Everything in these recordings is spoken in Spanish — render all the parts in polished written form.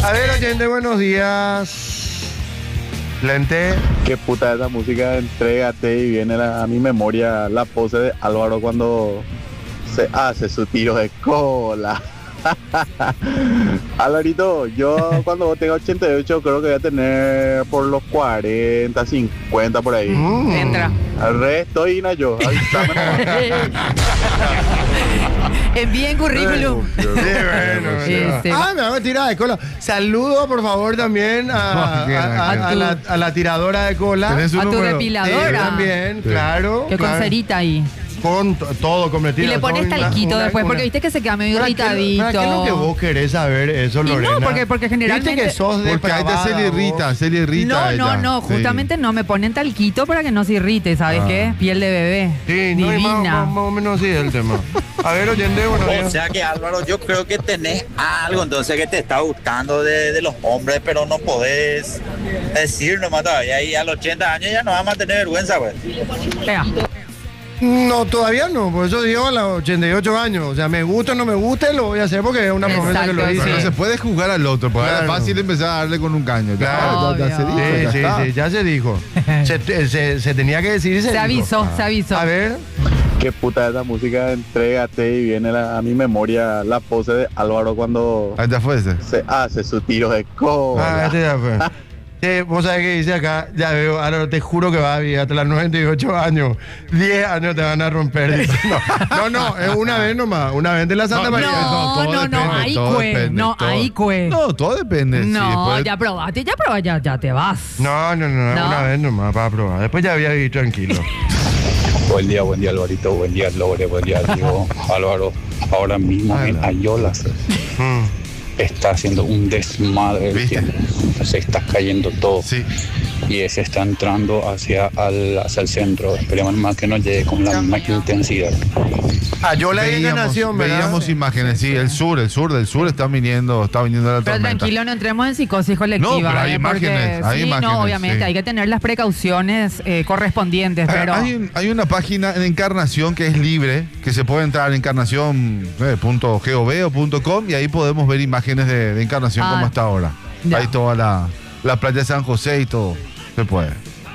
A ver, oyente, buenos días. Lente. Qué puta esa música, entrégate, y viene a mi memoria la pose de Álvaro cuando se hace su tiro de cola. Alvarito, yo cuando vos tengas 88 creo que voy a tener por los 40, 50 por ahí. Entra. Al resto y yo. Envíen currículum. Me hago tirada de cola. Saludo, por favor, también a la tiradora de cola. A tu depiladora. También, claro. Que con cerita ahí. Con todo, con Y le pones talquito después, porque viste que se queda medio irritadito. ¿Para qué es lo que vos querés saber eso, Lorena? No, porque generalmente... Viste que sos porque ahí se le irrita ella. No, justamente no, me ponen talquito para que no se irrite, ¿sabes qué? Piel de bebé. Sí, divina. Más o menos sí es el tema. A ver, oyente, bueno. O sea que, Álvaro, yo creo que tenés algo entonces que te está gustando de los hombres, pero no podés decir nomás todavía. Y a los 80 años ya no vamos a tener vergüenza, pues. Vea. No, todavía no, por eso digo a los 88 años. O sea, me gusta o no me gusta, lo voy a hacer porque es una promesa que lo hice. Pero no se puede jugar al otro, porque Claro. es fácil empezar a darle con un caño. Claro. Ya se dijo, Sí, ya se dijo. se tenía que decir y se dijo. Se avisó. A ver. Qué puta esa música, entrégate, y viene a mi memoria la pose de Álvaro cuando Ahí te fue ese. se hace su tiro de cola. Este ya fue. Sí, vos sabés que dice acá, ya veo, ahora te juro que vas a vivir hasta los 98 años. 10 años te van a romper. Dice, no, es una vez nomás, una vez de la Santa María. Ahí cue. No, todo depende. No, sí, después... ya probaste, ya te vas. No, una vez nomás para probar. Después ya había vivido tranquilo. Buen día, Alvarito, buen día, Lore, buen día, Diego. Álvaro, ahora mismo en Ayolas está haciendo un desmadre el ¿Viste? tiempo. Se está cayendo todo. Sí. Y se está entrando hacia el centro. Esperemos más que no llegue con la misma intensidad. Yo la encarnación, ¿verdad? Veíamos imágenes, sí, el sur del sur está viniendo la Pero tormenta. tranquilo, no entremos en psicosis colectiva. No, pero hay imágenes, hay imágenes, no, obviamente, sí. hay que tener las precauciones correspondientes, pero... Hay una página en Encarnación que es libre, que se puede entrar en encarnación.gov o .com y ahí podemos ver imágenes de Encarnación como está ahora. Ya. Ahí toda la playa de San José y todo, se puede.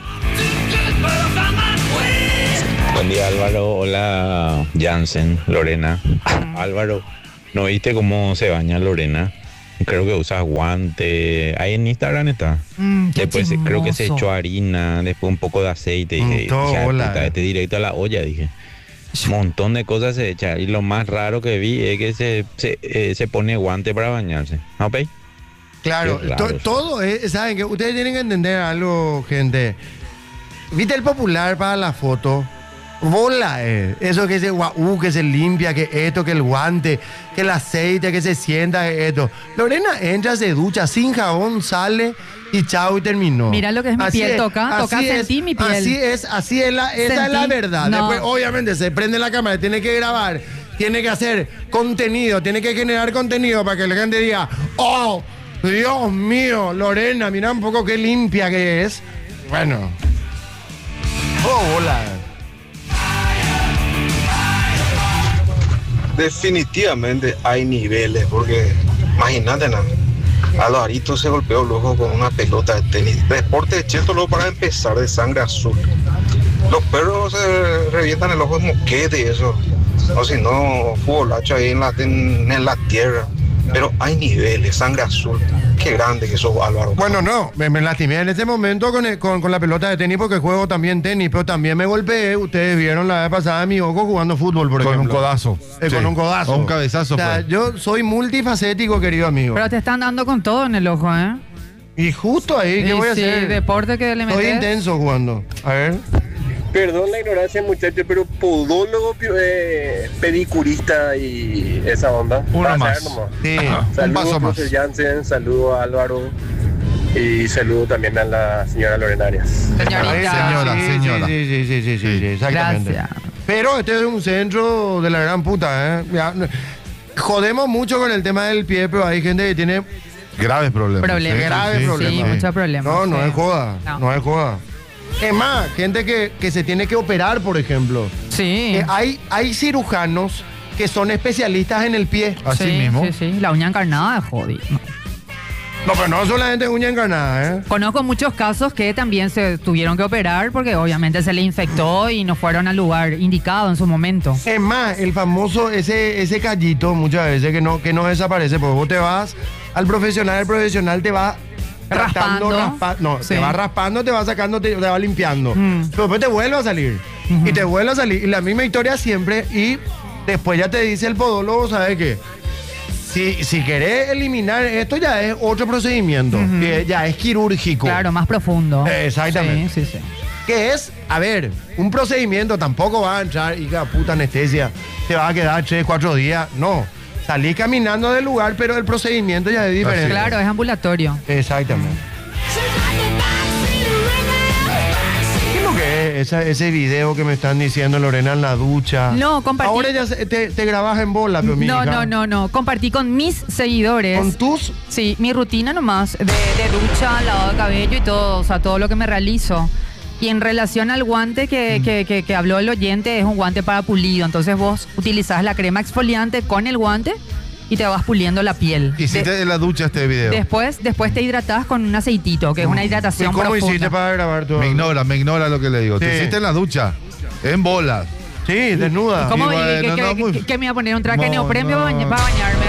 Buen día, Álvaro. Hola, Jansen, Lorena. Álvaro, ¿no viste cómo se baña Lorena? Creo que usa guante. Ahí en Instagram está. Después creo que se echó harina, después un poco de aceite. Dije, este directo a la olla, dije. Un montón de cosas se echa. Y lo más raro que vi es que se pone guante para bañarse. ¿Ok? Claro, todo es, saben que ustedes tienen que entender algo, gente. ¿Viste el popular para la foto? Bola, eso que se que se limpia, que esto, que el guante, que el aceite, que se sienta, esto. Lorena entra, se ducha sin jabón, sale y chao y terminó. Mira lo que es mi piel, toca sentir mi piel. Así es esa es la verdad. No. Después, obviamente, se prende la cámara, tiene que grabar, tiene que hacer contenido, tiene que generar contenido para que la gente diga, ¡oh! Dios mío, Lorena, mira un poco qué limpia que es. Bueno. Bola. Definitivamente hay niveles, porque imagínate, ¿no? Alvarito se golpeó el ojo con una pelota de tenis. Deporte de cheto luego para empezar, de sangre azul. Los perros se revientan el ojo de moquete y eso. O si no, futbolacho ahí en la tierra. Pero hay niveles, sangre azul. Qué grande que sos, Álvaro. Bueno, no, me lastimé en este momento con la pelota de tenis porque juego también tenis, pero también me golpeé. Ustedes vieron la vez pasada a mi ojo jugando fútbol, por ejemplo. Con un codazo. Con un codazo. O un cabezazo. O sea, yo soy multifacético, querido amigo. Pero te están dando con todo en el ojo, ¿eh? Y justo ahí, ¿qué voy a hacer? Deporte que le metes. Estoy intenso jugando. A ver. Perdón la ignorancia, muchachos, pero podólogo, pedicurista y esa onda. Uno más. Sí. Un paso Saludos, más. profesor Jansen, saludo a Álvaro y saludo también a la señora Lorena Arias. Señorita. Señora. Sí, exactamente. Gracias. Pero este es un centro de la gran puta, ¿eh? Ya, jodemos mucho con el tema del pie, pero hay gente que tiene Graves problemas. graves problemas. Sí, muchos problemas. No sí. es joda. No es joda. Es más, gente que se tiene que operar, por ejemplo. Sí. Hay cirujanos que son especialistas en el pie. Así mismo. Sí. La uña encarnada es jodida. No, pero no solamente uña encarnada, ¿eh? Conozco muchos casos que también se tuvieron que operar porque obviamente se le infectó y no fueron al lugar indicado en su momento. Es más, el famoso, ese callito, muchas veces que no desaparece, porque vos te vas al profesional, el profesional te va Raspando. Sí. Te va raspando, te va sacando, te va limpiando. Pero después te vuelve a salir. Y te vuelve a salir. Y la misma historia siempre. Y después ya te dice el podólogo, ¿sabes qué? Si querés eliminar esto, ya es otro procedimiento. Que ya es quirúrgico. Claro, más profundo. Exactamente. Sí. Que es, a ver, un procedimiento tampoco va a entrar, hija puta anestesia, te va a quedar 3, 4 días. No. Salí caminando del lugar, pero el procedimiento ya es diferente. Claro, es ambulatorio. Exactamente. ¿Qué es lo que es ese video que me están diciendo, Lorena, en la ducha? No, compartí. Ahora ya te grabas en bola, pero No. Compartí con mis seguidores. ¿Con tus? Sí, mi rutina nomás de ducha, lavado de cabello y todo, o sea, todo lo que me realizo. Y en relación al guante que habló el oyente, es un guante para pulido. Entonces vos utilizás la crema exfoliante con el guante y te vas puliendo la piel. ¿Hiciste en la ducha este video? Después te hidratás con un aceitito, que es una hidratación ¿Cómo profunda. hiciste para grabar todo? Me ignora lo que le digo. Sí. Te hiciste en la ducha, en bolas. Sí, desnuda. ¿Cómo? Y bueno, ¿Qué me iba a poner? ¿Un traje de neopreno para bañarme?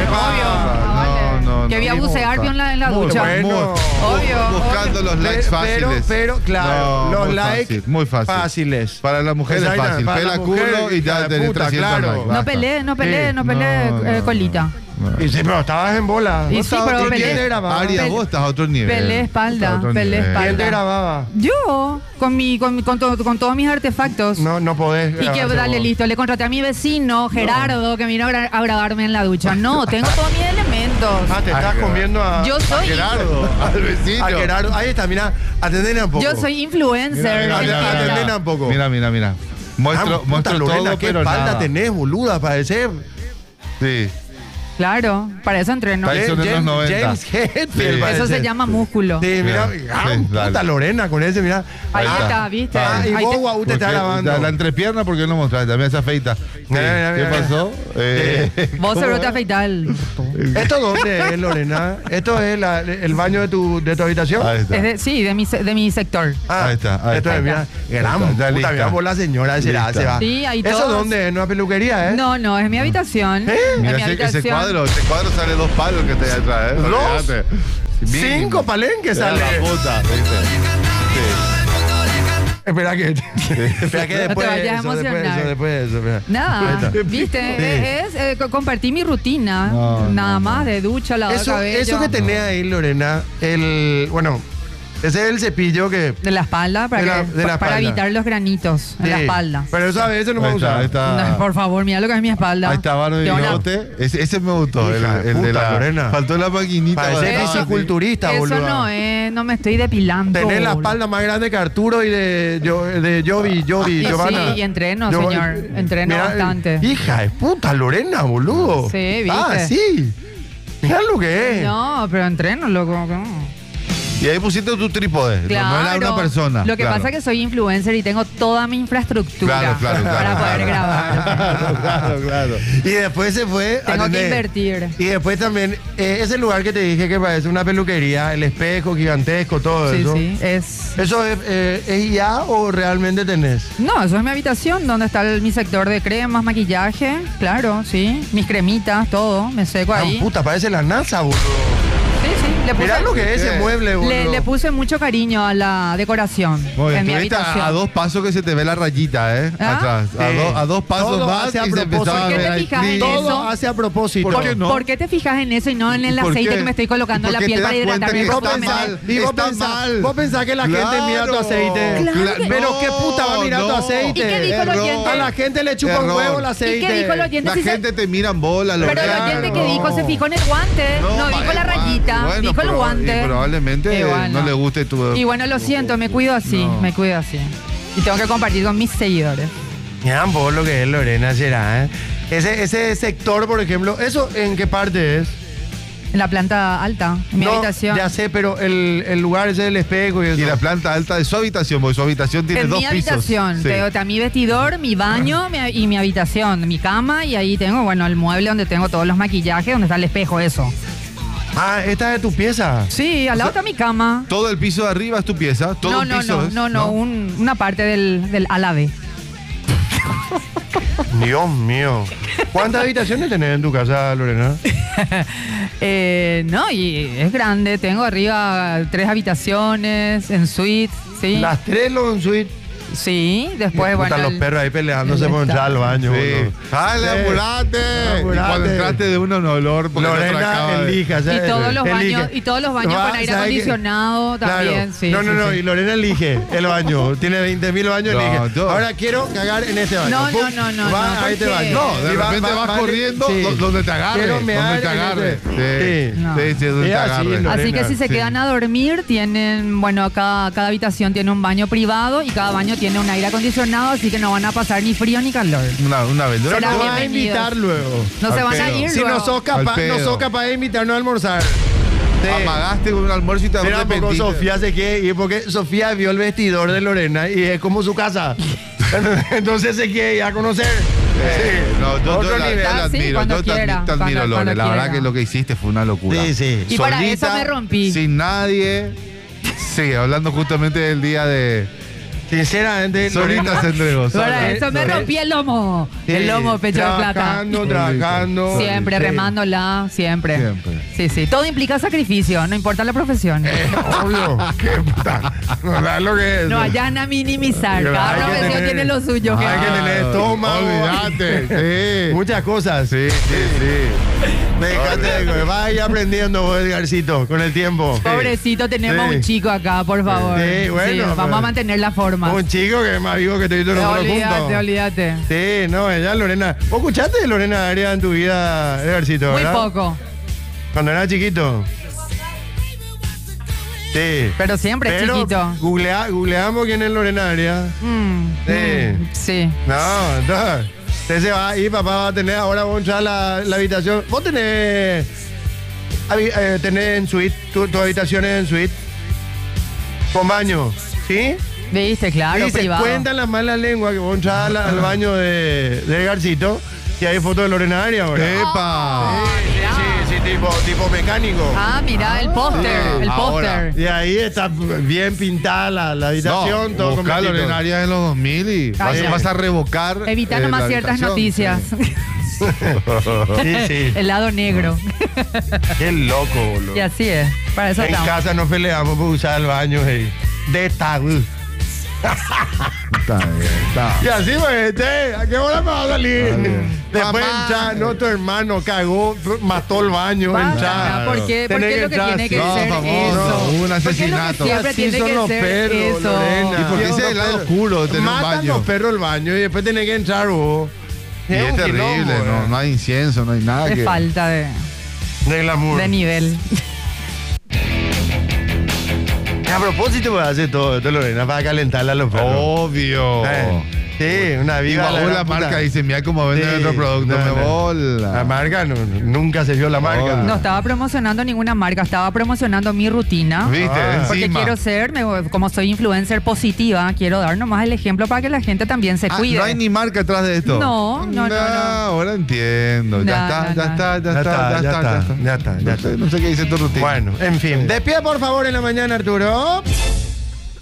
No, Que voy a bucear en la Muy ducha. bueno. Obvio. Buscando los likes fáciles. Pero claro, No, los muy likes fácil, muy fácil. fáciles. Para la mujer es Exacto, fácil. para Pela la mujer, culo y ya hija de tenés puta, 300 claro. likes. No Basta. peleé, No, colita. Y sí, pero estabas en bola. Y ¿No sí, estabas? pero ¿Quién peleé. te grababa? Aria, Pele- vos estás a otro nivel. Peleé espalda, Estás a otro peleé nivel. espalda. ¿Quién te grababa? Yo, con todos mis artefactos. No podés Y que grabarte dale, vos. listo, le contraté a mi vecino, Gerardo, que vino a grabarme en la ducha. No, tengo todos mis elementos. Ah, te estás comiendo a Yo soy- a Gerardo. Al vecino. A Gerardo. Ahí está, mira, atendene un poco. Yo soy influencer. Atendene un poco. Mira. Muestro puta, Lorena, todo, qué pero espalda nada. tenés, boluda, para ser Sí. Claro, para eso entreno. Tyson en los 90. James Hetfield, Sí. parece. Eso se llama músculo. Sí, mira, Sí, puta dale. Lorena con ese, mira. Ahí Ahí está, está. ¿viste? Ah, y Ahí vos, te- guau, te está Porque grabando. La entrepierna, ¿por qué no mostraste? También se afeita. Sí. Mira, ¿Qué pasó? Vos ¿Cómo seguro te es? afeitás el... ¿Esto dónde es, Lorena? ¿Esto es el baño de tu habitación? Ahí está. Sí, de mi sector. Ahí está, ahí Esto está. es, mira, gran Ya puta, lista. mira por la señora, se Lista. va. Sí, ahí ¿Eso todos. dónde es? ¿En una peluquería, eh? No, es mi habitación. Es Mira mi ese habitación. cuadro sale 2 palos que está ahí atrás, ¿eh? ¿Dos? Olvídate. Mínimo. 5 palenques Ya sale. la puta, ¿viste? Espera que después vayas a de eso, emocionar. después de eso, espera. Ahí Nada, está. ¿viste? Compartí mi rutina. No, nada más de ducha, lavado de cabello. Eso que tenés ahí, Lorena, ese es el cepillo que... De la espalda, para, De la para espalda. evitar los granitos en la Sí, espalda. Pero eso a veces no me Ahí está, gusta. ahí está. No, por favor, mira lo que es mi espalda. Ahí está, Bardo y Qué buena- Bigote. Ese me gustó. Hija de el de puta, la. Lorena. Faltó la maquinita. Parece para- fisiculturista, Eso boludo. no me estoy depilando. Tenés la boludo. espalda más grande que Arturo y de Jovi, Y Giovanna. sí, y entreno, señor. Entreno bastante. Hija de puta, Lorena, boludo. Sí, ¿viste? Ah, sí. Mirá lo que es. No, pero entreno, loco. no. Y ahí pusiste tu trípode. Claro. No era una persona. Lo que claro. pasa es que soy influencer y tengo toda mi infraestructura Claro. para poder grabar. Claro. Y después se fue. Tengo que atendé. invertir. Y después también, ese lugar que te dije que parece una peluquería, el espejo gigantesco, todo Sí, eso. sí. Es... ¿Eso es IA o realmente tenés? No, eso es mi habitación, donde está mi sector de cremas, maquillaje. Claro, sí. Mis cremitas, todo. Me seco Ah, ahí. puta, parece la NASA, boludo. Sí, sí. Le puse, Mirá lo que es ese mueble, boludo. le puse mucho cariño a la decoración Muy bien, en mi estuviste habitación. a 2 pasos que se te ve la rayita, ¿eh? ¿Ah? Atrás. Sí. A dos pasos Todo más hace a y se propósito. empezaba a ¿Por qué ver te ahí. fijas en Todo eso? hace a propósito. ¿Por qué no? ¿Por qué te fijas en eso y no en el ¿Por aceite qué? que me estoy colocando en la Porque piel te para das cuenta hidratarme que está profundamente? mal. Y vos Está pensás, mal. vos pensás que la gente mira tu aceite. Claro que Pero no, qué puta va a mirar tu no. aceite. ¿Y qué dijo el Error. oyente? A la gente le chupa un Error. huevo el aceite. ¿Y qué dijo el oyente? La Si se- gente te mira en bola, Pero el Lorena. oyente que no. dijo se fijó en el guante, no dijo la rayita, Bueno, dijo el guante. Y probablemente Y bueno. no le guste tu. Y bueno, lo siento, me cuido así, No. me cuido así. Y tengo que compartir con mis seguidores. Mirá vos lo que es Lorena será, ¿eh? Ese sector, por ejemplo, ¿eso en qué parte es? En la planta alta, en mi No, habitación. Ya sé, pero el lugar ese del espejo y eso. Y la planta alta de su habitación, porque su habitación tiene En 2 mi pisos. habitación, Sí. tengo está mi vestidor, mi baño y mi habitación, mi cama y ahí tengo, bueno, el mueble donde tengo todos los maquillajes, donde está el espejo, eso. Ah, esta es tu pieza. Sí, al lado está mi cama. Todo el piso de arriba es tu pieza. Todo No, el no, piso no, una parte del alave. Dios mío. ¿Cuántas habitaciones tenés en tu casa, Lorena? No, y es grande. Tengo arriba 3 habitaciones en suite, ¿sí? Las 3 los en suite. Sí, después, Puta, bueno. los perros ahí peleándose por entrar al baño. Sí. boludo. ¡Dale, apurate! Y cuando entraste de un olor, porque Lorena elija. Y todos los baños, con aire acondicionado también, Claro. sí. No, y Lorena elige el baño. Tiene 20.000 baños, No, elige. yo- Ahora quiero cagar en este baño. No, Pum, no, va no, a este ¿por qué? baño. No, de Y repente vas vale, corriendo sí. donde te agarre. Quiero mear Donde te en agarre. este- Sí, No. sí, sí, donde Es te así, agarre. Lorena. Así que si se Sí. quedan a dormir, tienen, bueno, cada habitación tiene un baño privado y cada baño tiene un aire acondicionado, así que no van a pasar ni frío ni calor. Una vez. Pero Será te vas a bienvenidos. invitar luego. No se Al van a pedo. ir Si luego. no sos Al capaz, pedo. de invitarnos a almorzar. Sí. Amagaste con un almuerzo y te Mira, poco arrepentiste. Sofía se quiere ir porque Sofía vio el vestidor de Lorena y es como su casa. Entonces se quiere ir a conocer. No, yo Otro la nivel. Ah, sí, admiro, cuando yo te quiera, admiro, cuando Lore. La verdad quiera. que lo que hiciste fue una locura. Sí, sí. Y para eso me rompí. Sin nadie. Sí, hablando justamente del día de. Sinceramente, Solita Lorena, se entregó. Para sola. eso me rompí el lomo. Sí, El lomo, pecho de plata. Trabajando. Siempre Sí. remándola, siempre. Siempre. Sí, sí. Todo implica sacrificio, no importa la profesión. Obvio. Qué puta. No da lo que es. No vayan a minimizar. Pero Cada hay que profesión tener- tiene lo suyo. Hay que tener estómago. Olvídate. Sí. Muchas cosas. Sí, sí, Déjate, vaya aprendiendo vos, Edgarcito, con el tiempo. Pobrecito, tenemos Sí. un chico acá, por favor. Sí, bueno, vamos pero- a mantener la forma. Un chico que es más vivo que todos nosotros juntos. Olvídate. Sí, no, ella Lorena. ¿Vos escuchaste de Lorena Arias en tu vida, Edgarcito, Muy verdad? poco, Cuando era chiquito. Sí. pero siempre es Pero chiquito. googleamos quién es Lorena Arias. Sí. Sí. No, entonces, usted se va y papá va a tener, ahora vamos a entrar a la habitación. Vos tenés, tenés en suite, tu habitación es en suite, con baño, ¿sí? Viste, claro, y se privado. cuentan las malas lenguas que vos entras al baño de Edgarcito y hay fotos de Lorena Arias ahora. ¡Epa! Sí, tipo mecánico. Ah, mira, el póster, el ahora. póster. Y ahí está bien pintada la habitación, todo buscar completito. Lorena Arias en los 2000 y Ay, vas a revocar. Evita nomás la ciertas habitación. noticias. Sí, sí. El lado negro. Qué loco, boludo. Y así es. Para eso En estamos. casa nos peleamos por usar el baño de tabú. Está bien, está. Y así, pues, ¿a qué hora me va a salir? Está bien. Después Mamá. entra, no, tu hermano cagó, mató el baño, Basta, entra. ¿por qué? ¿Por Tenés qué lo que entrar tiene que así. ser No, famoso, eso? un ¿Por qué lo que asesinato. siempre Así tiene son que los ser perros, eso? Lorena. ¿Y por qué ese es el lado oscuro de tener un Matan baño? los perros el baño y después tenés que entrar vos. Y es un terrible, quilombo, no hay incienso, no hay nada Es que. falta de glamour. nivel. A propósito, voy a hacer todo esto, Lorena, para calentarle a los perros. Obvio. Sí, una Y viva. bajó la gran puta. marca, dice, mira cómo venden Sí, otro producto, no, me no. bola. La marca nunca se vio la marca. Hola. No estaba promocionando ninguna marca, estaba promocionando mi rutina. ¿Viste? Porque Encima. quiero ser, como soy influencer positiva, quiero dar nomás el ejemplo para que la gente también se Ah, cuide. no hay ni marca atrás de esto. No, no. Ahora entiendo. No, Ya está, no, ya no. está, ya está, ya está. ya está. No sé qué dice tu rutina. Bueno, en fin. Despide por favor en la mañana, Arturo.